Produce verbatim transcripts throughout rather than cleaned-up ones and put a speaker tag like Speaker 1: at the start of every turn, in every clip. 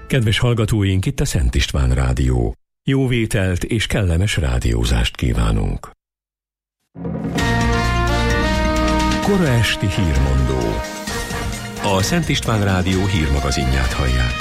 Speaker 1: Kedves hallgatóink, itt a Szent István Rádió. Jó vételt és kellemes rádiózást kívánunk. Kora esti hírmondó. A Szent István Rádió hírmagazinját hallják.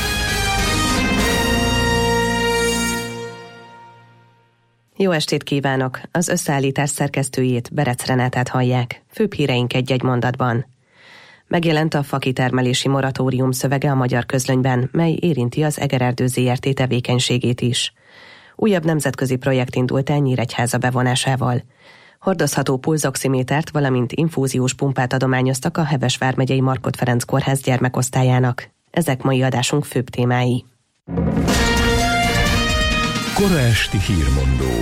Speaker 2: Jó estét kívánok! Az összeállítás szerkesztőjét, Berec Renátát hallják. Főbb híreink egy-egy mondatban. Megjelent a fakitermelési moratórium szövege a Magyar Közlönyben, mely érinti az Egererdő zé er té tevékenységét is. Újabb nemzetközi projekt indult el Nyíregyháza bevonásával. Hordozható pulzoximétert, valamint infúziós pumpát adományoztak a Heves vármegyei Markhot Ferenc kórház gyermekosztályának. Ezek mai adásunk főbb témái.
Speaker 1: Kora esti hírmondó.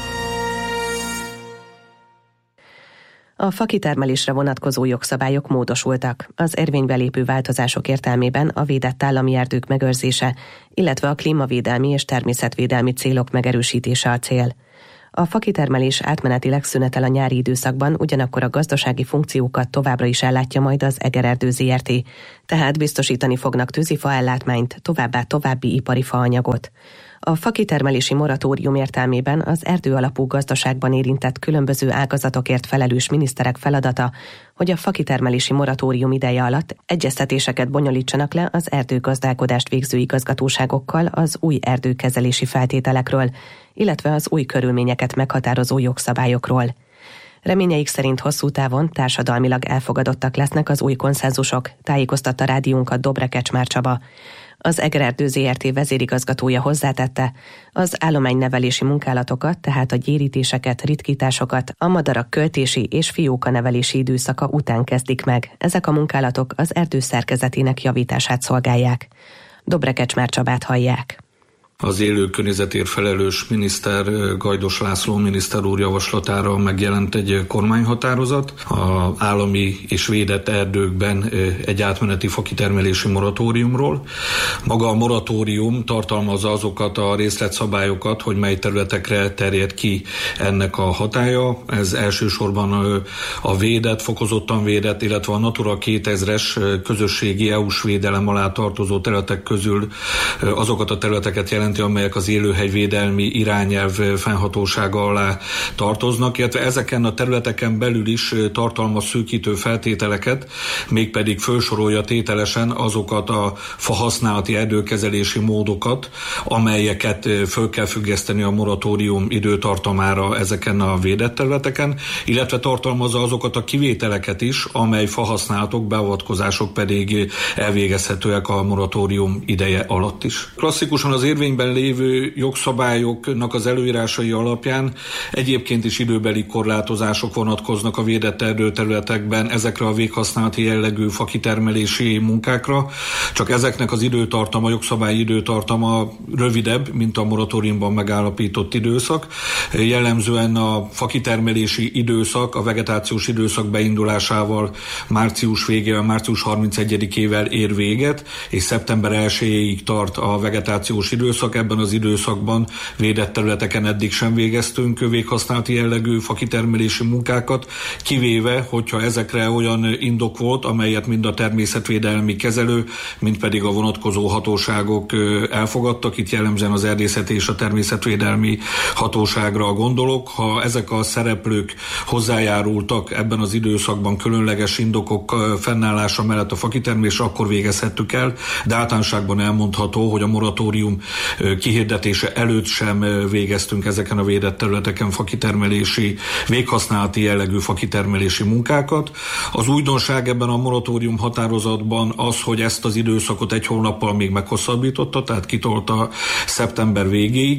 Speaker 2: A fakitermelésre vonatkozó jogszabályok módosultak. Az érvénybe lépő változások értelmében a védett állami erdők megőrzése, illetve a klímavédelmi és természetvédelmi célok megerősítése a cél. A fakitermelés átmenetileg szünetel a nyári időszakban, ugyanakkor a gazdasági funkciókat továbbra is ellátja majd az Egererdő zé er té, tehát biztosítani fognak tűzifa ellátmányt, továbbá további ipari faanyagot. A fakitermelési moratórium értelmében az erdő alapú gazdaságban érintett különböző ágazatokért felelős miniszterek feladata, hogy a fakitermelési moratórium ideje alatt egyeztetéseket bonyolítsanak le az erdőgazdálkodást végző igazgatóságokkal az új erdőkezelési feltételekről, illetve az új körülményeket meghatározó jogszabályokról. Reményeik szerint hosszú távon társadalmilag elfogadottak lesznek az új konszenzusok, tájékoztatta rádiónkat Dobre Kecsmár Csaba. Az Egererdő zé er té vezérigazgatója hozzátette, az állománynevelési munkálatokat, tehát a gyérítéseket, ritkításokat a madarak költési és fiókanevelési időszaka után kezdik meg. Ezek a munkálatok az erdő szerkezetének javítását szolgálják. Dobre Kecsmár Csabát hallják.
Speaker 3: Az élő környezetért felelős miniszter, Gajdos László miniszter úr javaslatára megjelent egy kormányhatározat. Az állami és védett erdőkben egy átmeneti fakitermelési moratóriumról. Maga a moratórium tartalmazza azokat a részletszabályokat, hogy mely területekre terjed ki ennek a hatálya. Ez elsősorban a védett, fokozottan védett, illetve a Natura kétezres közösségi é u-s védelem alá tartozó területek közül azokat a területeket jelent, amelyek az élőhelyvédelmi irányelv fennhatósága alá tartoznak, illetve ezeken a területeken belül is tartalmaz szűkítő feltételeket, mégpedig felsorolja tételesen azokat a fahasználati erdőkezelési módokat, amelyeket föl kell függeszteni a moratórium időtartamára ezeken a védett területeken, illetve tartalmazza azokat a kivételeket is, amely fahasználatok, beavatkozások pedig elvégezhetőek a moratórium ideje alatt is. Klasszikusan az érvény lévő jogszabályoknak az előírásai alapján egyébként is időbeli korlátozások vonatkoznak a védett erdőterületekben ezekre a véghasználati jellegű fakitermelési munkákra, csak ezeknek az időtartama, jogszabályi időtartama rövidebb, mint a moratóriumban megállapított időszak. Jellemzően a fakitermelési időszak, a vegetációs időszak beindulásával március végével, március harmincegyedikével ér véget, és szeptember elsejéig tart a vegetációs időszak. Ebben az időszakban védett területeken eddig sem végeztünk véghasználati jellegű fakitermelési munkákat, kivéve, hogyha ezekre olyan indok volt, amelyet mind a természetvédelmi kezelő, mind pedig a vonatkozó hatóságok elfogadtak. Itt jellemzően az erdészeti és a természetvédelmi hatóságra gondolok. Ha ezek a szereplők hozzájárultak ebben az időszakban különleges indokok fennállása mellett a fakitermelésre, akkor végezhettük el, de általánosságban elmondható, hogy a moratórium kihirdetése előtt sem végeztünk ezeken a védett területeken fakitermelési, véghasználati jellegű fakitermelési munkákat. Az újdonság ebben a moratórium határozatban az, hogy ezt az időszakot egy hónappal még meghosszabbította, tehát kitolta szeptember végéig.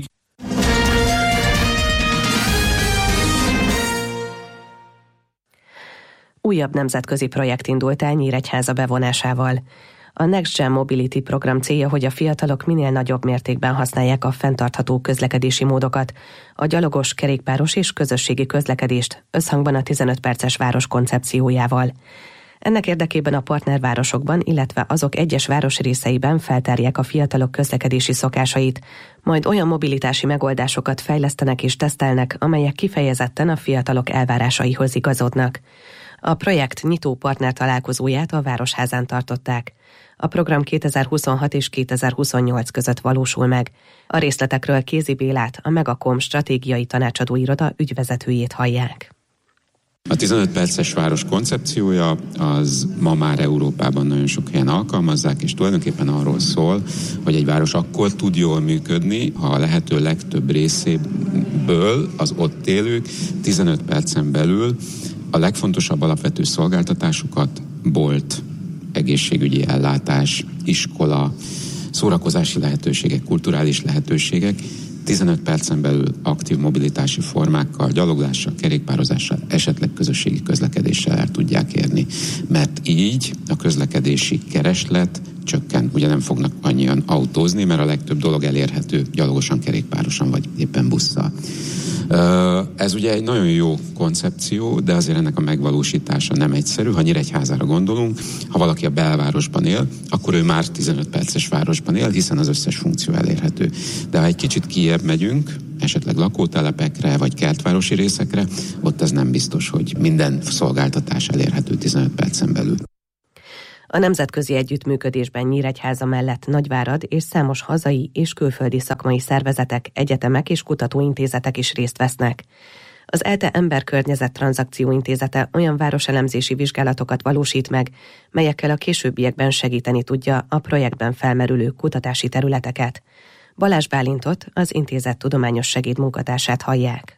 Speaker 2: Újabb nemzetközi projekt indult el Nyíregyháza bevonásával. A Next Gen Mobility program célja, hogy a fiatalok minél nagyobb mértékben használják a fenntartható közlekedési módokat, a gyalogos, kerékpáros és közösségi közlekedést összhangban a tizenöt perces város koncepciójával. Ennek érdekében a partnervárosokban, illetve azok egyes városrészeiben feltárják a fiatalok közlekedési szokásait, majd olyan mobilitási megoldásokat fejlesztenek és tesztelnek, amelyek kifejezetten a fiatalok elvárásaihoz igazodnak. A projekt nyitó partner találkozóját a Városházán tartották. A program kétezer-huszonhat és kétezer-huszonnyolc között valósul meg. A részletekről Kézi Bélát, a Megakom stratégiai tanácsadóiroda ügyvezetőjét hallják.
Speaker 4: A tizenöt perces város koncepciója az ma már Európában nagyon sok helyen alkalmazzák, és tulajdonképpen arról szól, hogy egy város akkor tud jól működni, ha a lehető legtöbb részéből az ott élők tizenöt percen belül a legfontosabb alapvető szolgáltatásokat, bolt, egészségügyi ellátás, iskola, szórakozási lehetőségek, kulturális lehetőségek tizenöt percen belül aktív mobilitási formákkal, gyaloglással, kerékpározással, esetleg közösségi közlekedéssel el tudják érni. Mert így a közlekedési kereslet csökken. Ugye nem fognak annyian autózni, mert a legtöbb dolog elérhető gyalogosan, kerékpárosan vagy éppen busszal. Ez ugye egy nagyon jó koncepció, de azért ennek a megvalósítása nem egyszerű. Ha Nyíregyházára gondolunk, ha valaki a belvárosban él, akkor ő már tizenöt perces városban él, hiszen az összes funkció elérhető. De ha egy kicsit kijebb megyünk, esetleg lakótelepekre vagy kertvárosi részekre, ott ez nem biztos, hogy minden szolgáltatás elérhető tizenöt percen belül.
Speaker 2: A nemzetközi együttműködésben Nyíregyháza mellett Nagyvárad és számos hazai és külföldi szakmai szervezetek, egyetemek és kutatóintézetek is részt vesznek. Az ELTE Emberkörnyezet Tranzakció Intézete olyan városelemzési vizsgálatokat valósít meg, melyekkel a későbbiekben segíteni tudja a projektben felmerülő kutatási területeket. Balázs Bálintot, az intézet tudományos segédmunkatársát hallják.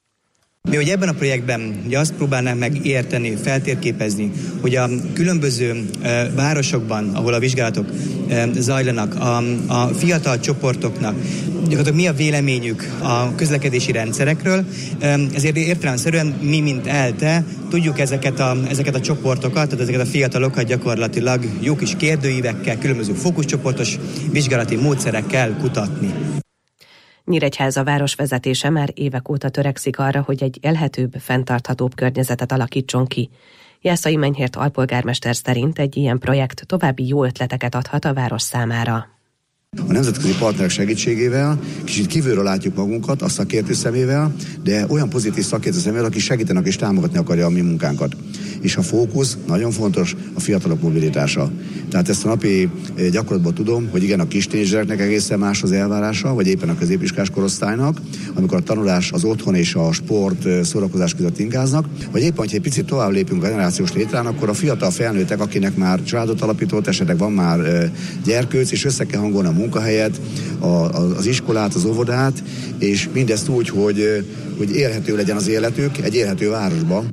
Speaker 5: Mi hogy ebben a projektben ugye azt próbálnánk meg érteni, feltérképezni, hogy a különböző e, városokban, ahol a vizsgálatok e, zajlanak, a, a fiatal csoportoknak gyakorlatilag mi a véleményük a közlekedési rendszerekről, e, ezért értelemszerűen mi, mint ELTE, tudjuk ezeket a, ezeket a csoportokat, tehát ezeket a fiatalokat gyakorlatilag jó kis kérdőívekkel, különböző fókuszcsoportos vizsgálati módszerekkel kutatni.
Speaker 2: Nyíregyháza városvezetése már évek óta törekszik arra, hogy egy élhetőbb, fenntarthatóbb környezetet alakítson ki. Jászai Menyhért alpolgármester szerint egy ilyen projekt további jó ötleteket adhat a város számára.
Speaker 6: A nemzetközi partnerek segítségével kicsit kívülről látjuk magunkat, a szakértő szemével, de olyan pozitív szakértő szemével, aki segítenek és támogatni akarja a mi munkánkat. És a fókusz nagyon fontos, a fiatalok mobilitása. Tehát ezt a napi gyakorlatban tudom, hogy igen, a kis tínédzsereknek egészen más az elvárása, vagy éppen a középiskolás korosztálynak, amikor a tanulás, az otthon és a sport, szórakozás között ingáznak, vagy éppen, hogyha egy picit tovább lépünk a generációs létrán, akkor a fiatal felnőttek, akinek már családot alapított, esetleg van már gyerkőc, és össze kell hangolni a munkahelyet, a, az iskolát, az óvodát, és mindezt úgy, hogy, hogy élhető legyen az életük egy élhető városban.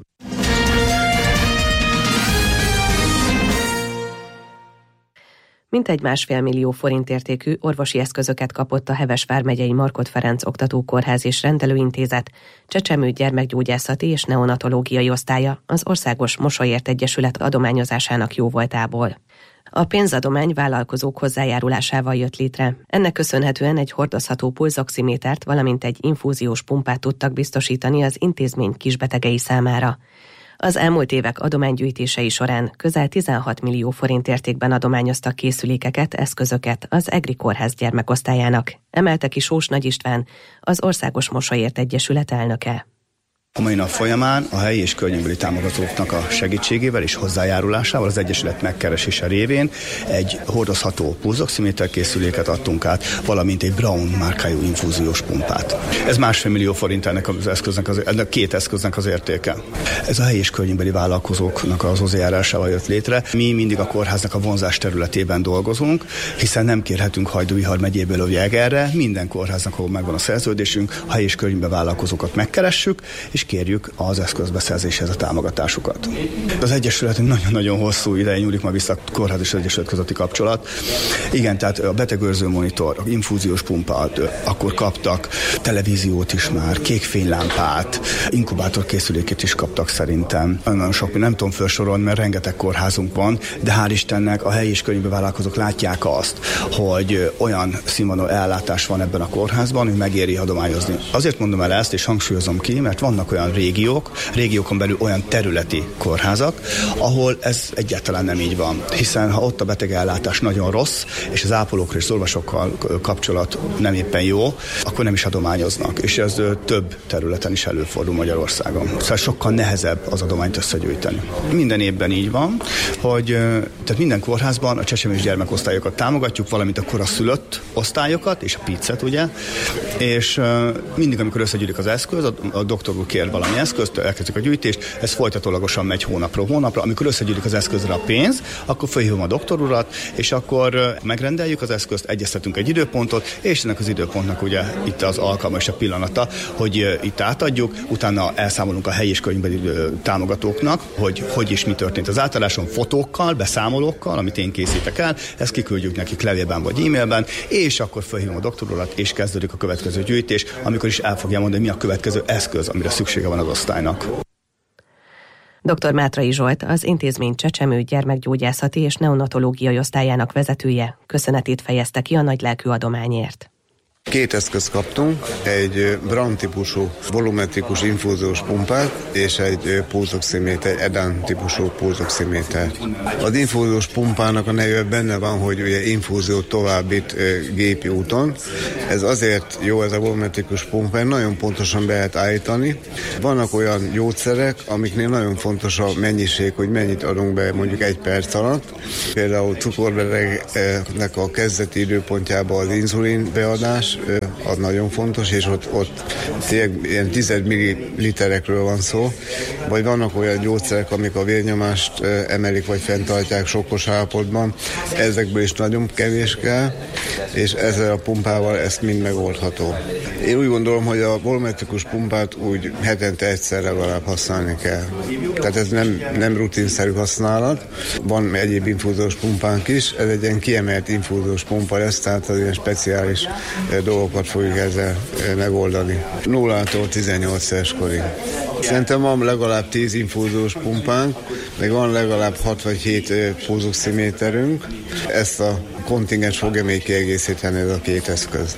Speaker 2: Mintegy másfél millió forint értékű orvosi eszközöket kapott a Heves vármegyei Markhot Ferenc Oktatókórház és Rendelőintézet, Csecsemő gyermekgyógyászati és neonatológiai osztálya az Országos Mosolyért Egyesület adományozásának jóvoltából. A pénzadomány vállalkozók hozzájárulásával jött létre. Ennek köszönhetően egy hordozható pulzoximétert, valamint egy infúziós pumpát tudtak biztosítani az intézmény kisbetegei számára. Az elmúlt évek adománygyűjtései során közel tizenhat millió forint értékben adományoztak készülékeket, eszközöket az EGRI Kórház gyermekosztályának, emelte ki Sós Nagy István, az Országos Mosolyért Egyesület elnöke.
Speaker 7: A mai nap folyamán a helyi és környékbeli támogatóknak a segítségével és hozzájárulásával az Egyesület megkeresése révén egy hordozható pulzoximéter készüléket adtunk át, valamint egy Braun márkájú infúziós pumpát. Ez másfél millió forint ennek az eszköznek, az, ennek két eszköznek az értéke. Ez a helyi és környékbeli vállalkozóknak az hozzájárulásával jött létre. Mi mindig a kórháznak a vonzás területében dolgozunk, hiszen nem kérhetünk Hajdú-Bihar megyéből a Jegerre, minden kórháznak, ahol megvan a szerződésünk, a helyi és környékbeli vállalkozókat megkeressük, és kérjük az eszközbeszerzéshez a támogatásukat. Az Egyesület nagyon-nagyon hosszú ideje nyúlik ma vissza a kórház és az Egyesület közötti kapcsolat. Igen, tehát a betegőrző monitor, a infúziós pumpát, akkor kaptak televíziót is már, kékfénylámpát, inkubátorkészülékét is kaptak szerintem. Nagyon sok, nem tudom felsorolni, mert rengeteg kórházunk van, de hál' Istennek a helyi és környékbeli vállalkozók látják azt, hogy olyan színvonalú ellátás van ebben a kórházban, hogy megéri adományozni. Azért mondom el ezt, és hangsúlyozom ki, mert vannak olyan régiók, régiókon belül olyan területi kórházak, ahol ez egyáltalán nem így van. Hiszen ha ott a betegellátás nagyon rossz, és az ápolókkal és az orvosokkal kapcsolat nem éppen jó, akkor nem is adományoznak. És ez több területen is előfordul Magyarországon. Szóval sokkal nehezebb az adományt összegyűjteni. Minden évben így van, hogy tehát minden kórházban a csecsemős gyermekosztályokat támogatjuk, valamint a koraszülött osztályokat, és a piccet, ugye, és mindig, amikor összegyűlik az eszköz, a, a doktor úr kér valami eszközt, elkezdjük a gyűjtést, ez folytatólagosan megy hónapról hónapra. Amikor összegyűlik az eszközre a pénz, akkor felhívom a doktor urat, és akkor megrendeljük az eszközt, egyeztetünk egy időpontot, és ennek az időpontnak ugye itt az alkalma és a pillanata, hogy itt átadjuk, utána elszámolunk a helyi és könyvbeli támogatóknak, hogy hogy és mi történt az átadáson, fotókkal, beszámolókkal, amit én készítek el, ezt kiküldjük nekik levélben vagy e-mailben, és akkor felhívom a doktor urat, és kezdődik a következő gyűjtés, amikor is el fogja mondani, mi a következő eszköz, amire szüksége van az osztálynak.
Speaker 2: doktor Mátrai Zsolt, az intézmény csecsemő gyermekgyógyászati és neonatológiai osztályának vezetője köszönetét fejezte ki a nagylelkű adományért.
Speaker 8: Két eszközt kaptunk, egy Brown típusú volumetrikus infúziós pumpát és egy pulzoximéter, Edan típusú pulzoximétert. Az infúziós pumpának a neve benne van, hogy ugye infúziót továbbít gépi úton. Ez azért jó, ez a volumetrikus pumpa, nagyon pontosan be lehet állítani. Vannak olyan gyógyszerek, amiknél nagyon fontos a mennyiség, hogy mennyit adunk be mondjuk egy perc alatt. Például cukorbetegnek a kezdeti időpontjában az inzulin beadás, az nagyon fontos, és ott, ott ilyen tized milliliterekről van szó, vagy vannak olyan gyógyszerek, amik a vérnyomást emelik, vagy fenntartják sokkos állapotban. Ezekből is nagyon kevés kell, és ezzel a pumpával ezt mind megoldható. Én úgy gondolom, hogy a volumetrikus pumpát úgy hetente egyszer legalább használni kell. Tehát ez nem, nem rutinszerű használat. Van egyéb infúziós pumpánk is, ez egy ilyen kiemelt infúziós pumpa lesz, tehát az ilyen speciális dolgokat fogjuk ezzel megoldani. nullától tizennyolc éves korig. Szerintem van legalább tíz infúziós pumpánk, meg van legalább hat vagy hét pulzoximéterünk. Ezt a kontingens fogja még kiegészíteni, ez a két eszköz.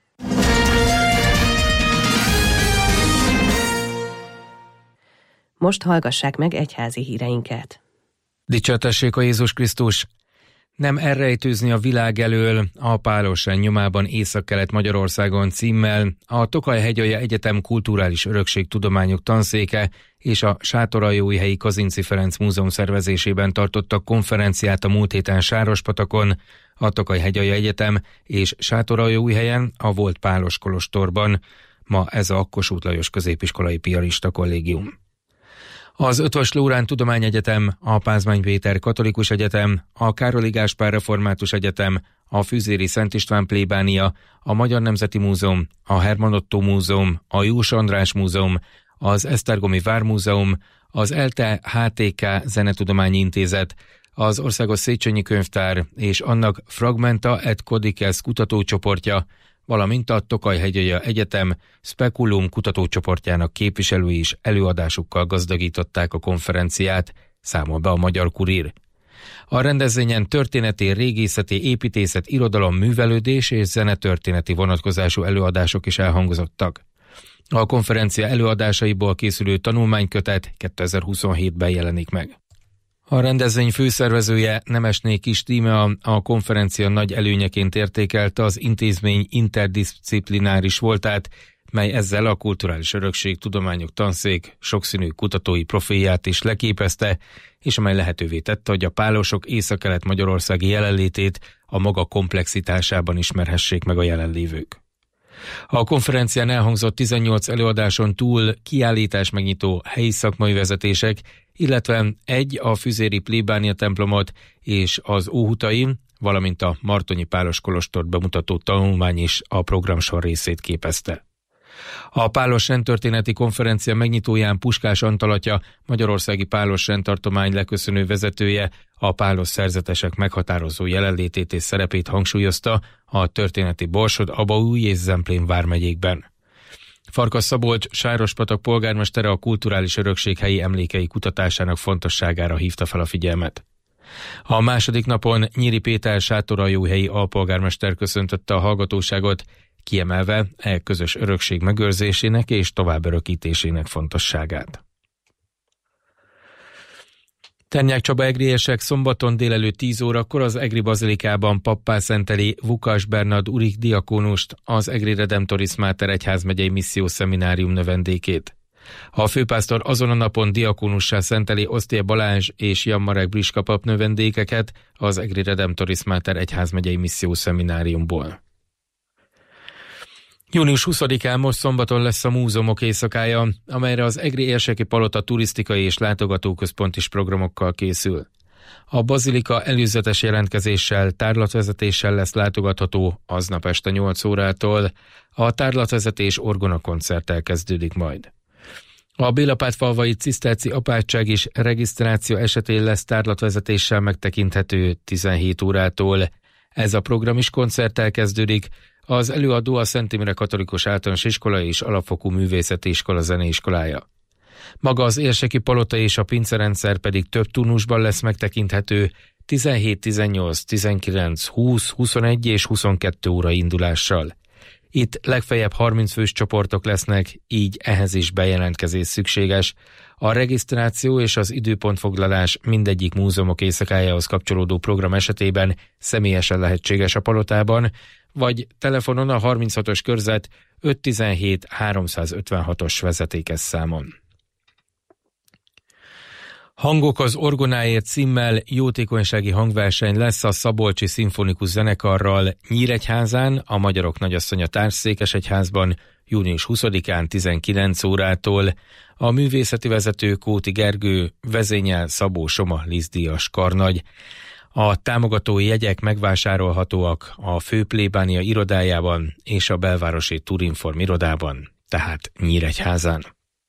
Speaker 2: Most hallgassák meg egyházi híreinket.
Speaker 9: Dicsértessék a Jézus Krisztus! Nem elrejtőzni a világ elől a Pálosren nyomában Észak-Kelet Magyarországon címmel a Tokaj-hegyalja Egyetem Kulturális Örökségtudományok Tanszéke és a Sátoraljóújhelyi Kazinczy Ferenc Múzeum szervezésében tartottak konferenciát a múlt héten Sárospatakon, a Tokaj-hegyalja Egyetem és Sátoraljóújhelyen a volt Pálos kolostorban. Ma ez a Kossuth Lajos Középiskolai Piarista Kollégium. Az Ötvös Loránd Tudományegyetem, a Pázmány Péter Katolikus Egyetem, a Károli Gáspár Református Egyetem, a Füzéri Szent István plébánia, a Magyar Nemzeti Múzeum, a Hermann Ottó Múzeum, a Jós András Múzeum, az Esztergomi Vármúzeum, az ELTE há té ká Zenetudományi Intézet, az Országos Széchenyi Könyvtár és annak Fragmenta et Codices kutatócsoportja, valamint a Tokaj-hegyalja Egyetem Speculum kutatócsoportjának képviselői is előadásukkal gazdagították a konferenciát, számol be a Magyar Kurír. A rendezvényen történeti, régészeti, építészet, irodalom, művelődés és zenetörténeti vonatkozású előadások is elhangzottak. A konferencia előadásaiból készülő tanulmánykötet kétezer-huszonhétben jelenik meg. A rendezvény főszervezője, Nemesné Kis Tímea a konferencia nagy előnyeként értékelte az intézmény interdisziplináris voltát, mely ezzel a Kulturális Örökség Tudományok Tanszék sokszínű kutatói profilját is leképezte, és amely lehetővé tette, hogy a pálosok Észak-Kelet Magyarországi jelenlétét a maga komplexitásában ismerhessék meg a jelenlévők. A konferencián elhangzott tizennyolc előadáson túl kiállítás megnyitó helyi szakmai vezetések, illetve egy a Füzéri plébánia templomot és az Óhutai, valamint a Martonyi Pálos kolostort bemutató tanulmány is a programsor részét képezte. A Pálos rendtörténeti konferencia megnyitóján Puskás Antal atya, Magyarországi Pálos rendtartomány leköszönő vezetője a pálos szerzetesek meghatározó jelenlétét és szerepét hangsúlyozta a történeti Borsod, Abaúj és Zemplén vármegyékben. Farkas Szabolcs, Sárospatak polgármestere a kulturális örökség helyi emlékei kutatásának fontosságára hívta fel a figyelmet. A második napon Nyíri Péter sátoraljóhelyi alpolgármester köszöntötte a hallgatóságot, kiemelve e közös örökség megőrzésének és tovább örökítésének fontosságát. Ternyák Csaba egriesek szombaton délelőtt tíz órakor az Egri Bazilikában pappá szenteli Vukas Bernard Urik diakónust, az Egri Redemptoris Mater egyházmegyei missziós szeminárium növendékét. A főpásztor azon a napon diakónussá szenteli Osztie Balázs és Jan Marek Briska pap növendékeket az Egri Redemptoris Mater egyházmegyei missziós szemináriumból. június huszadikán most szombaton lesz a múzeumok éjszakája, amelyre az Egri Érseki Palota turisztikai és látogatóközpont is programokkal készül. A bazilika előzetes jelentkezéssel, tárlatvezetéssel lesz látogatható aznap este nyolc órától, a tárlatvezetés orgonakoncerttel kezdődik majd. A Bélapátfalvai Ciszterci apátság is regisztráció esetén lesz tárlatvezetéssel megtekinthető tizenhét órától. Ez a program is koncerttel kezdődik. Az előadó a Szent Imre Katolikus Általános Iskola és Alapfokú Művészeti Iskola zeneiskolája. Maga az Érseki Palota és a pincerendszer pedig több turnusban lesz megtekinthető tizenhét, tizennyolc, tizenkilenc, húsz, huszonegy és huszonkettő óra indulással. Itt legfeljebb harminc fős csoportok lesznek, így ehhez is bejelentkezés szükséges. A regisztráció és az időpontfoglalás mindegyik múzeumok éjszakájához kapcsolódó program esetében személyesen lehetséges a palotában, vagy telefonon a harminchatos körzet ötszáztizenhét háromszázötvenhatos vezetékes számon. Hangok az orgonáért címmel jótékonysági hangverseny lesz a Szabolcsi Szimfonikus Zenekarral Nyíregyházán, a Magyarok Nagyasszonya Társszékesegyházban június huszadikán tizenkilenc órától. A művészeti vezető Kóti Gergő, vezényel Szabó Soma Lizdíjas karnagy. A támogatói jegyek megvásárolhatóak a főplébánia irodájában és a belvárosi Turinform irodában, tehát Nyíregyházán.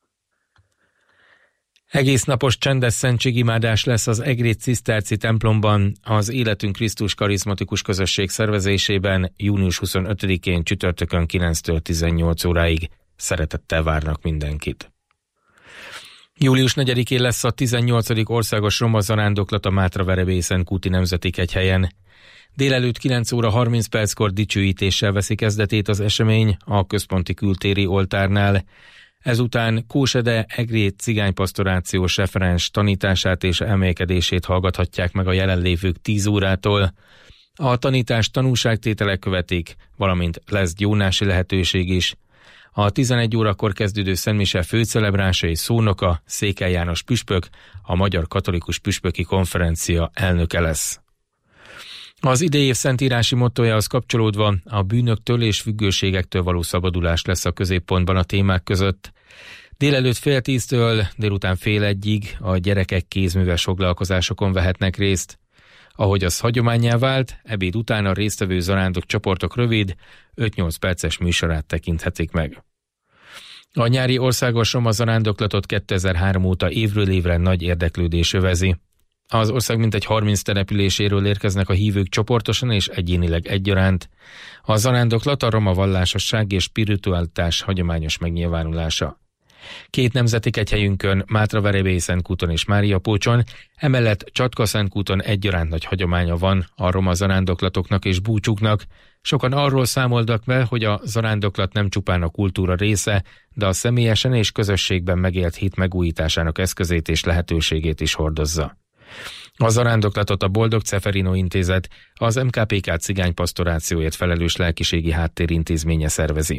Speaker 9: Egész napos csendes szentségimádás lesz az Egri Ciszterci templomban, az Életünk Krisztus karizmatikus közösség szervezésében június huszonötödikén csütörtökön kilenctől tizennyolc óráig. Szeretettel várnak mindenkit. július negyedikén lesz a tizennyolcadik országos roma zarándoklat a Mátra-Verebélyszentkúti Nemzeti Kegyhelyen. Délelőtt kilenc óra harminc perckor dicsőítéssel veszi kezdetét az esemény a központi kültéri oltárnál. Ezután Kósede Egri cigánypastorációs referens tanítását és emelkedését hallgathatják meg a jelenlévők tíz órától. A tanítást tanúságtételek követik, valamint lesz gyónási lehetőség is. A tizenegy órakor kezdődő szentmise főcelebrása és szónoka Székely János püspök, a Magyar Katolikus Püspöki Konferencia elnöke lesz. Az idei év szentírási mottójához kapcsolódva a bűnöktől és függőségektől való szabadulás lesz a középpontban a témák között. Délelőtt fél tíztől délután fél egyig a gyerekek kézműves foglalkozásokon vehetnek részt. Ahogy az hagyománnyá vált, ebéd után a résztvevő zarándok csoportok rövid, öt-nyolc perces műsorát tekinthetik meg. A nyári országos roma zarándoklatot kétezer-három óta évről évre nagy érdeklődés övezi. Az ország mintegy harminc településéről érkeznek a hívők csoportosan és egyénileg egyaránt. A zarándoklat a roma vallásosság és spiritualitás hagyományos megnyilvánulása. Két nemzeti kegyhelyünkön, Mátra-Verebélyszentkúton és Máriapócson, emellett Csatka-Szentkúton egyaránt nagy hagyománya van a roma zarándoklatoknak és búcsúknak. Sokan arról számoltak be, hogy a zarándoklat nem csupán a kultúra része, de a személyesen és közösségben megélt hit megújításának eszközét és lehetőségét is hordozza. A zarándoklatot a Boldog Ceferino Intézet, az em ká pé ká cigánypastorációért felelős lelkiségi háttérintézménye szervezi.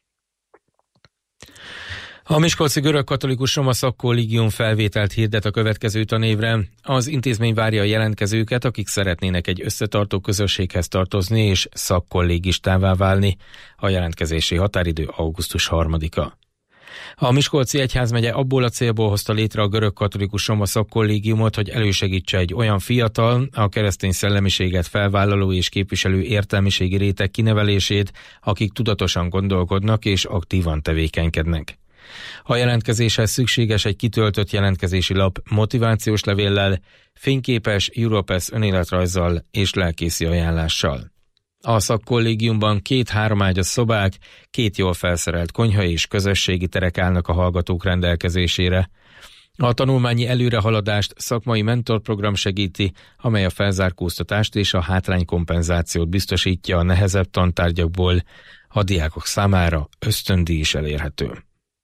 Speaker 9: A Miskolci Görögkatolikus Roma Szakkollégium felvételt hirdet a következő tanévre. Az intézmény várja a jelentkezőket, akik szeretnének egy összetartó közösséghez tartozni és szakkollégistává válni. A jelentkezési határidő augusztus harmadika. A Miskolci Egyházmegye abból a célból hozta létre a Görögkatolikus Roma Szakkollégiumot, hogy elősegítse egy olyan fiatal, a keresztény szellemiséget felvállaló és képviselő értelmiségi réteg kinevelését, akik tudatosan gondolkodnak és aktívan tevékenykednek. A jelentkezéshez szükséges egy kitöltött jelentkezési lap motivációs levéllel, fényképes Europass önéletrajzzal és lelkészi ajánlással. A szakkollégiumban két háromágyas szobák, két jól felszerelt konyha és közösségi terek állnak a hallgatók rendelkezésére. A tanulmányi előrehaladást szakmai mentorprogram segíti, amely a felzárkóztatást és a hátránykompenzációt biztosítja a nehezebb tantárgyakból. A diákok számára ösztöndíj is elérhető.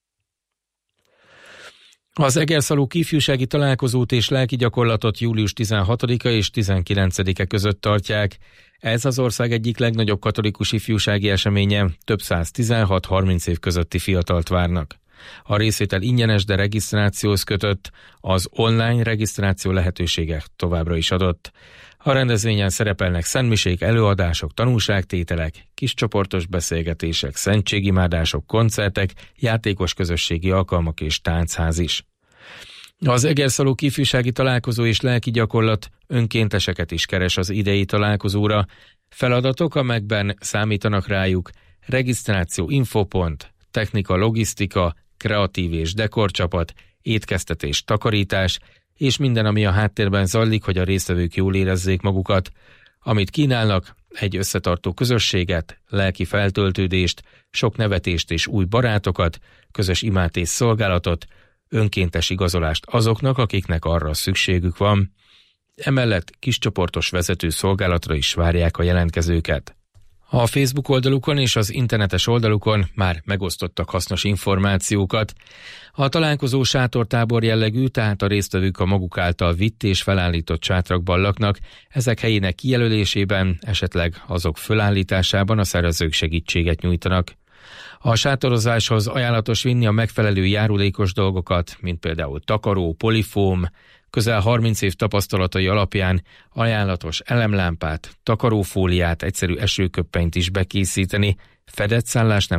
Speaker 9: Az Egerszalók ifjúsági találkozót és lelki gyakorlatot július tizenhatodika és tizenkilencedike között tartják. Ez az ország egyik legnagyobb katolikus ifjúsági eseménye, több száz tizenhat-harminc év közötti fiatalt várnak. A részvétel ingyenes, de regisztrációhoz kötött, az online regisztráció lehetősége továbbra is adott. A rendezvényen szerepelnek szentmisék, előadások, tanúságtételek, kiscsoportos beszélgetések, szentségimádások, koncertek, játékos közösségi alkalmak és táncház is. Az Egerszalók ifjúsági találkozó és lelki gyakorlat önkénteseket is keres az idei találkozóra. Feladatok, amelyekben számítanak rájuk: regisztráció, infopont, technika, logisztika, kreatív és dekorcsapat, étkeztetés, takarítás, és minden, ami a háttérben zajlik, hogy a résztvevők jól érezzék magukat. Amit kínálnak, egy összetartó közösséget, lelki feltöltődést, sok nevetést és új barátokat, közös imát és szolgálatot, önkéntes igazolást azoknak, akiknek arra szükségük van. Emellett kiscsoportos vezető szolgálatra is várják a jelentkezőket. A Facebook oldalukon és az internetes oldalukon már megosztottak hasznos információkat. A találkozó sátortábor jellegű, tehát a résztvevők a maguk által vitt és felállított sátrakban laknak, ezek helyének kijelölésében, esetleg azok fölállításában a szervezők segítséget nyújtanak. A sátorozáshoz ajánlatos vinni a megfelelő járulékos dolgokat, mint például takaró, polifóm, közel harminc év tapasztalatai alapján ajánlatos elemlámpát, takarófóliát, egyszerű esőköppenyt is bekészíteni, fedett szállás nem